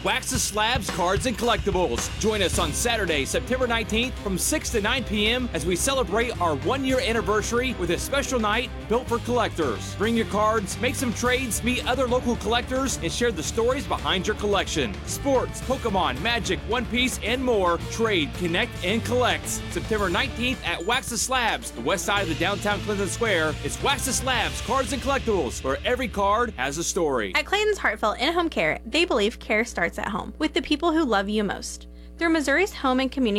Wax Slabs Cards and Collectibles. Join us on Saturday, September 19th from 6 to 9 p.m. as we celebrate our 1-year anniversary with a special night built for collectors. Bring your cards, make some trades, meet other local collectors, and share the stories behind your collection. Sports, Pokemon, Magic, One Piece, and more. Trade, connect, and collect. September 19th at Wax Slabs, the west side of the downtown Clinton Square. It's Wax Slabs Cards and Collectibles, where every card has a story. At Clayton's Heartfelt In-Home Care, they believe care starts at home with the people who love you most. Through Missouri's Home and Community